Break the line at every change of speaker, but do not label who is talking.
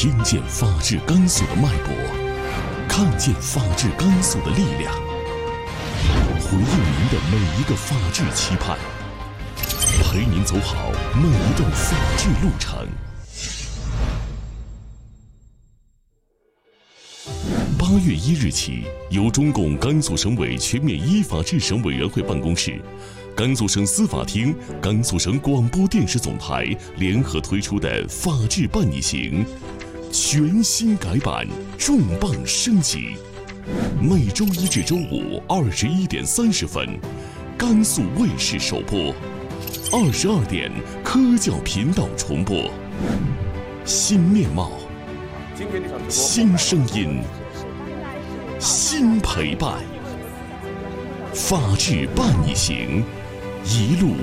听见法治甘肃的脉搏，看见法治甘肃的力量，回应您的每一个法治期盼，陪您走好每一段法治路程。8月1日起，由中共甘肃省委全面依法治省委员会办公室、甘肃省司法厅、甘肃省广播电视总台联合推出的法治伴你行全新改版，重磅升级。每周一至周五21点30分，甘肃卫视首播；22点科教频道重播。新面貌，新声音，新陪伴，法治伴你行，一路